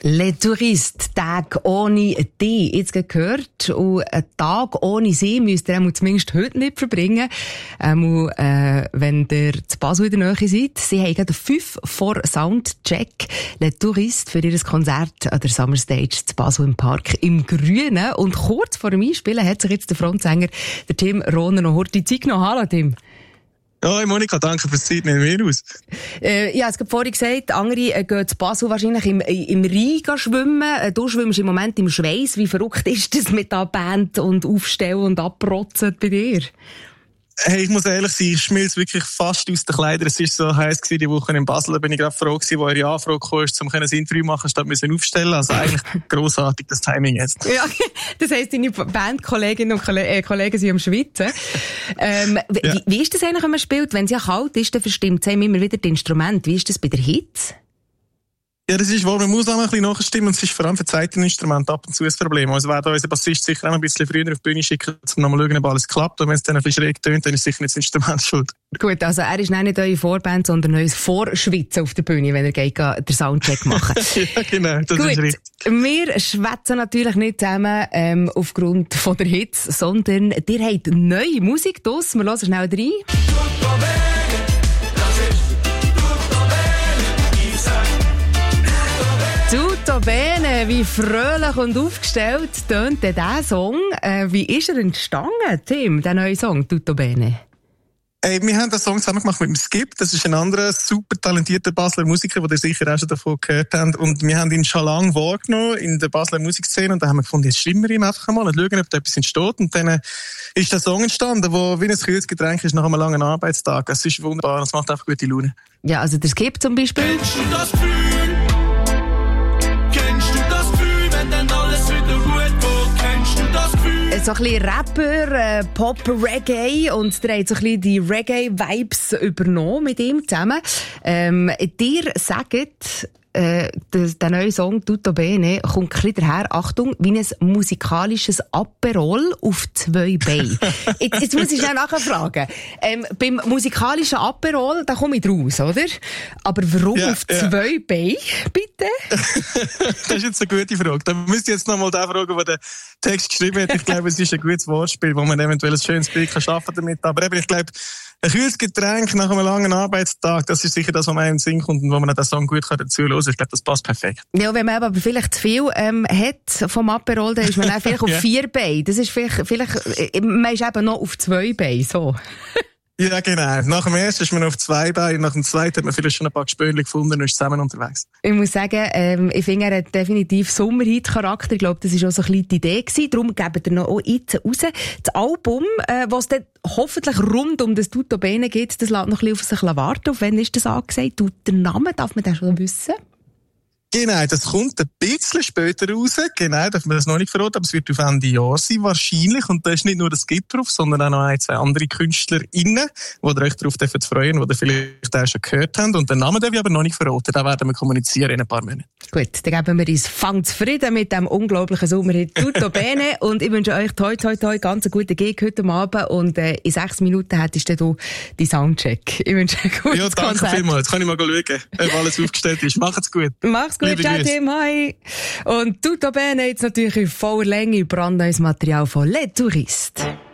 Les Touristes, Tag ohne die. Jetzt gehört, und einen Tag ohne sie müsst ihr zumindest heute nicht verbringen. Wenn ihr zu Basel in der Nähe seid. Sie haben gerade 5 vor Soundcheck. Les Touristes für ihr Konzert an der Summer Stage zu Basel im Park im Grünen. Und kurz vor dem Einspielen hat sich jetzt der Frontsänger, der Tim Rohner, noch die Zeit genommen. Hallo, Tim. Ja, Monika, danke fürs Zeit, nehmen wir aus. Ja, es gab vorhin gesagt, andere gehen zu Basel wahrscheinlich im Rhein schwimmen. Du schwimmst im Moment im Schweiss. Wie verrückt ist das mit der Band und Aufstellen und Abrotzen bei dir? Hey, ich muss ehrlich sein, ich schmilze wirklich fast aus den Kleidern. Es war so heiß gewesen, die Woche in Basel. Da bin ich gerade froh gewesen, wo eure Anfrage kam, um ein Interview machen, statt müssen aufstellen. Also eigentlich grossartig, das Timing jetzt. Ja, das heisst, deine Bandkolleginnen und Kollegen sind am Schwitzen. Wie ist das eigentlich, wenn man spielt? Wenn es ja kalt ist, dann verstimmt es immer wieder das Instrument. Wie ist das bei der Hitze? Ja, das ist wahr. Man muss auch ein bisschen nachstimmen. Und es ist vor allem für Zeiteninstrument ab und zu ein Problem. Also werden unser Bassist sicher auch ein bisschen früher auf die Bühne schicken, um nochmal schauen, ob alles klappt. Und wenn es dann ein bisschen schräg tönt, dann ist sicher nicht das Instrument schuld. Gut, also er ist nicht eure Vorband, sondern euer Vorschwitzen auf der Bühne, wenn er geht, den Soundcheck machen. Ja, genau, das ist richtig. Wir schwätzen natürlich nicht zusammen aufgrund von der Hitze, sondern ihr habt neue Musik draus. Wir hören schnell rein. Tutto bene, wie fröhlich und aufgestellt tönt dieser Song. Wie ist er entstanden, Tim, der neue Song, Tutto bene? Wir haben den Song zusammen gemacht mit dem Skip. Das ist ein anderer super talentierter Basler Musiker, den ihr sicher auch schon davon gehört habt. Und wir haben ihn schon lange wahrgenommen in der Basler Musikszene. Und da haben wir gefunden, jetzt schreiben wir ihm einfach mal und schauen, ob da etwas entsteht. Und dann ist der Song entstanden, der wie ein kühles Getränk ist nach einem langen Arbeitstag. Es ist wunderbar, es macht einfach gute Laune. Ja, also der Skip zum Beispiel. Kennst du das Gefühl? Alles wieder gut, wo kennst du das Gefühl? So ein bisschen Rapper, Pop, Reggae und der hat so ein bisschen die Reggae-Vibes übernommen mit ihm zusammen. Dir sagt, der neue Song Tutto bene kommt ein bisschen daher, Achtung, wie ein musikalisches Aperol auf 2 Beinen. Jetzt muss ich schnell nachfragen. Beim musikalischen Aperol, da komme ich raus, oder? Aber warum auf 2 Beinen, bitte? Das ist jetzt eine gute Frage. Da müsst ihr jetzt nochmal den fragen, der den Text geschrieben hat. Ich glaube, es ist ein gutes Wortspiel, wo man eventuell ein schönes Bild schaffen damit. Aber eben, ich glaube, ein kühles Getränk nach einem langen Arbeitstag, das ist sicher das, was man in den Sinn kommt und wo man den Song gut dazu hören kann. Ich glaube, das passt perfekt. Ja, wenn man aber vielleicht zu viel hat vom Aperol, dann ist man dann vielleicht auf 4 Beinen. Das ist vielleicht, man ist eben noch auf 2 Beinen, so. Ja, genau. Nach dem ersten ist man auf 2 Beinen, nach dem zweiten hat man vielleicht schon ein paar Gespönchen gefunden und ist zusammen unterwegs. Ich muss sagen, ich finde, er hat definitiv Sommerhit-Charakter. Ich glaube, das war auch so ein bisschen die Idee gewesen. Darum geben wir noch auch jetzt raus. Das Album, was dann hoffentlich rund um das Tutto bene geht, das lässt noch ein bisschen auf sich warten. Auf wann ist das angesagt? Der Name, darf man das schon wissen? Genau, das kommt ein bisschen später raus. Genau, darf man das noch nicht verraten, aber es wird auf Ende Jahr sein, wahrscheinlich. Und da ist nicht nur das Skip drauf, sondern auch noch 1, 2 andere KünstlerInnen, die ihr euch darauf freuen dürfen, die ihr vielleicht auch schon gehört habt. Und den Namen darf ich aber noch nicht verraten. Den werden wir kommunizieren in ein paar Monaten. Gut, dann geben wir uns Fang zufrieden mit dem unglaublichen Sommerhit Tutto bene. Und ich wünsche euch toi, toi, toi, ganz einen guten Gig heute Abend. Und in 6 Minuten hättest du die Soundcheck. Ich wünsche euch ein gutes Konzert. Ja, danke vielmals. Jetzt kann ich mal schauen, ob alles aufgestellt ist. Macht's gut. Mach's gut, ciao Tim, hi. Und Tutto bene jetzt natürlich in voller Länge brandneues Material von Les Touristes.